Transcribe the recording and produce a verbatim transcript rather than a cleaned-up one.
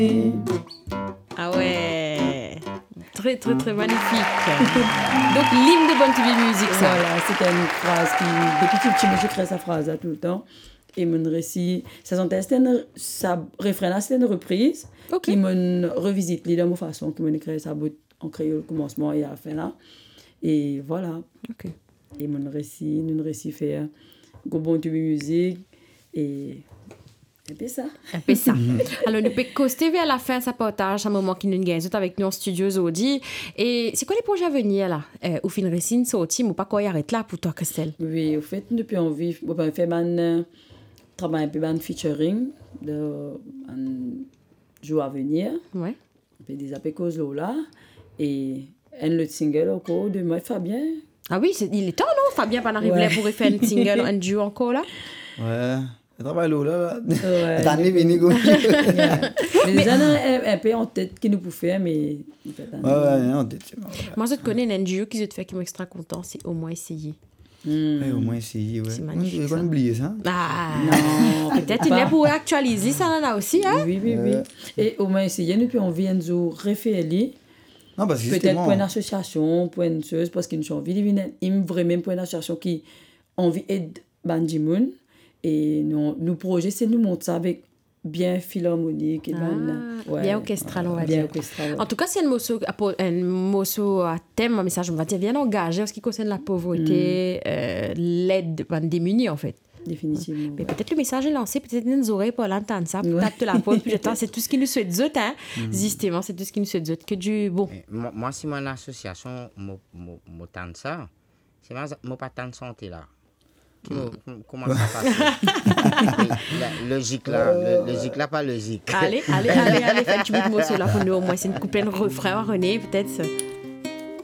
Ah ouais, très très très magnifique. Donc l'hymne de Bonne T V Music, ça. Voilà, c'était une phrase qui, depuis tout petit, moi j'écris cette phrase-là tout le temps. Et mon récit, ça sentait, c'était une, ça, refrain-là, c'était une reprise Okay. qui me revisite de ma façon, qui m'a écrit ça en créole au commencement et à la fin là. Et voilà. Okay. Et mon récit, nous récit fait un Bonne T V Music et un peu ça. Un peu ça. Alors, nous pouvons coster vers la fin, ça partage un moment qui nous gagne avec nous en studio Zodi. Et c'est quoi les projets à venir là? Euh, ou fin récine sorti, ou pas quoi y arrête là pour toi, Christelle? Oui, au fait, depuis on vit, on va faire un travail un peu un featuring de un jour à venir. Ouais. On fait des appels là et un autre single encore de moi Fabien. Ah oui, c'est, il est temps, non? Fabien, pas arriver Ouais. pour faire un single, un duo encore là? Ouais. Le travail là, là. Ouais. T'en es venu quoi. Mais les gens ont un peu en tête qui nous pouvait faire, mais. Ouais, ouais, en tête. Moi, je te connais un duo qui te fait qui m'extra content, c'est au moins essayer. Ouais, au moins essayer, ouais. C'est magnifique, On ça. va oublier ça. Ah, Non, peut-être il est pour actualiser ça là aussi, hein? Oui, oui, oui. Et au moins essayer, nous puis on vient de refaire les. Non, parce que Peut-être justement. pour une association, pour une chose, parce qu'ils ont envie de venir, ils me vraiment pour une association qui a envie d'aider Bandimoun. Et nous, nous projet, c'est nous montrer ça avec bien philharmonique. Et Ah, ben, ouais, bien orchestral, on va bien dire. orchestral, ouais. En tout cas, c'est un morceau, un morceau à thème, un message, on va dire, bien engagé en ce qui concerne la pauvreté, mm. euh, l'aide aux démunis, en fait. Définitivement. Mais Ouais. peut-être le message est lancé, peut-être nous oreilles pour l'entendre ça, peut-être Ouais. te la pause, puis le temps, c'est tout ce qui nous souhaite zut, hein. Mm. Justement, c'est tout ce qui nous souhaite zut, que du bon. Eh, moi, moi, si mon association m'a tente ça, c'est moi pas tant de santé là. Mm. Comment ça passe? La logique là, le, logique là, pas logique. Allez, allez, allez, allez, faites un petit bout de morceau là pour nous, au moins, c'est une couple de refrain, René, peut-être.